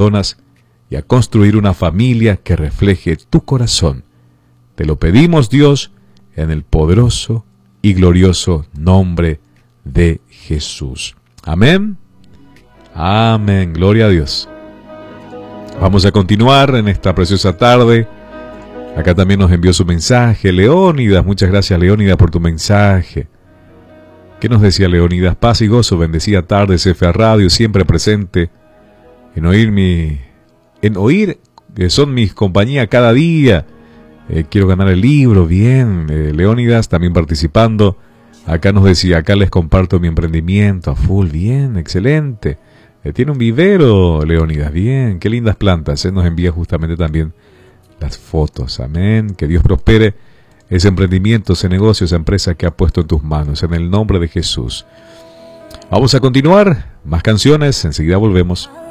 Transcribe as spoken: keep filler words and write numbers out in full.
donas y a construir una familia que refleje tu corazón. Te lo pedimos, Dios, en el poderoso y glorioso nombre de Jesús. Amén. Amén. Gloria a Dios. Vamos a continuar en esta preciosa tarde. Acá también nos envió su mensaje Leónidas. Muchas gracias, Leónidas, por tu mensaje. ¿Qué nos decía Leónidas? Paz y gozo, bendecida tarde, C F A Radio, siempre presente en oír mi, en oír que son mis compañía cada día. Eh, quiero ganar el libro, bien. Eh, Leónidas también participando. Acá nos decía, acá les comparto mi emprendimiento a full, bien, excelente. Eh, tiene un vivero, Leónidas, bien, qué lindas plantas. Eh, nos envía justamente también las fotos, amén. Que Dios prospere ese emprendimiento, ese negocio, esa empresa que ha puesto en tus manos, en el nombre de Jesús. Vamos a continuar, más canciones, enseguida volvemos.